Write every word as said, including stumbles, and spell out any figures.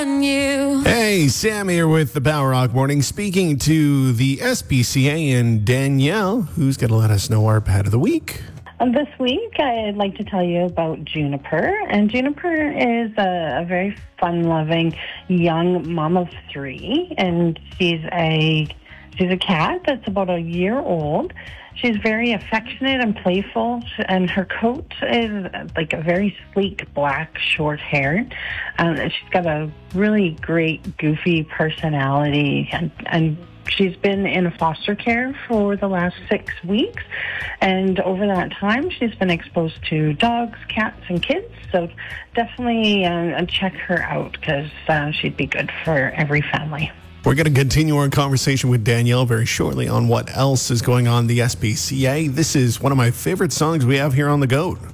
Hey, Sam here with the Power Rock Morning, speaking to the S P C A and Danielle, who's going to let us know our pet of the week. This week, I'd like to tell you about Juniper. And Juniper is a, a very fun-loving young mom of three, and she's a she's a cat that's about a year old. She's very affectionate and playful, and her coat is like a very sleek black short hair. Um, she's got a really great goofy personality, and, and she's been in foster care for the last six weeks. And over that time, she's been exposed to dogs, cats, and kids. So definitely uh, check her out, because uh, she'd be good for every family. We're going to continue our conversation with Danielle very shortly on what else is going on in the S P C A. This is one of my favorite songs we have here on The Goat.